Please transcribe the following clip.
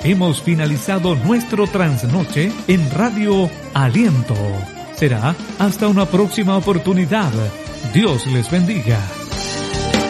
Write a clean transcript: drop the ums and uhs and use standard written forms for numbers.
hemos finalizado nuestro trasnoche en Radio Aliento. Será hasta una próxima oportunidad. Dios les bendiga.